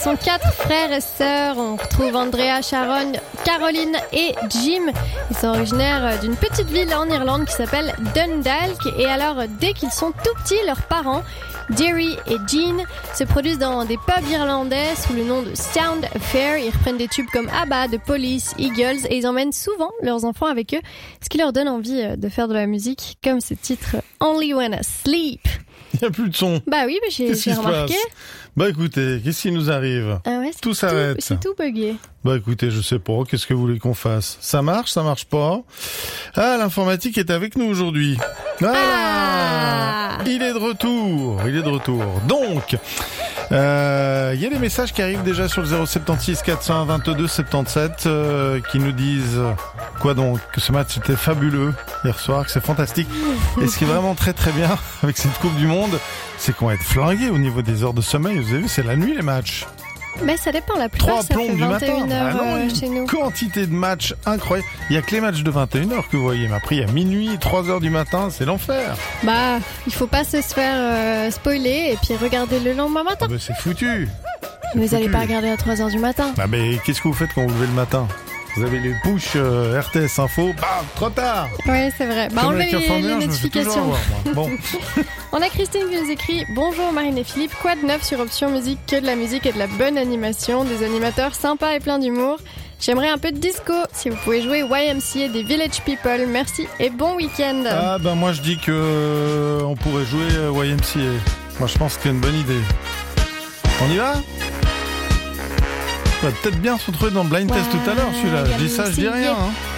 Ils sont 4 frères et sœurs. On retrouve Andrea, Sharon, Caroline et Jim. Ils sont originaires d'une petite ville en Irlande qui s'appelle Dundalk. Et alors, dès qu'ils sont tout petits, leurs parents, Derry et Jean, se produisent dans des pubs irlandais sous le nom de Sound Affair. Ils reprennent des tubes comme ABBA, The Police, Eagles et ils emmènent souvent leurs enfants avec eux, ce qui leur donne envie de faire de la musique, comme ce titre Only When I Sleep. Il n'y a plus de son. Bah oui, mais j'ai remarqué. Bah écoutez, qu'est-ce qui nous arrive? Ah ouais, tout s'arrête. C'est tout bugué. Bah écoutez, je sais pas, qu'est-ce que vous voulez qu'on fasse? Ça marche pas? Ah, l'informatique est avec nous aujourd'hui. Il est de retour. Donc, il y a des messages qui arrivent déjà sur le 076 422 77 qui nous disent quoi donc, que ce match était fabuleux hier soir, que c'est fantastique. Et ce qui est vraiment très très bien avec cette Coupe du Monde, c'est qu'on va être flingué au niveau des heures de sommeil. Vous avez vu, c'est la nuit les matchs. Mais ça dépend, la plupart ça fait 21h chez nous. Quantité de matchs incroyable. Il y a que les matchs de 21h que vous voyez, mais après il y a minuit, 3h du matin, c'est l'enfer. Bah, il faut pas se faire spoiler et puis regarder le lendemain matin. Ah bah c'est foutu. Mais vous allez pas regarder à 3h du matin. Ah mais qu'est-ce que vous faites quand vous levez le matin? Vous avez les push RTS Info, bam, trop tard. Ouais, c'est vrai. Bah, enlevez les notifications. Bon. On a Christine qui nous écrit: Bonjour Marine et Philippe, quoi de neuf sur Option Musique? Que de la musique et de la bonne animation, des animateurs sympas et pleins d'humour. J'aimerais un peu de disco, si vous pouvez jouer YMCA des Village People. Merci et bon week-end. Ah ben moi je dis que on pourrait jouer YMCA. Moi je pense que c'est une bonne idée. On y va? On va peut-être bien se retrouver dans le blind test tout à l'heure celui-là. Je dis ça, je dis rien. Hein.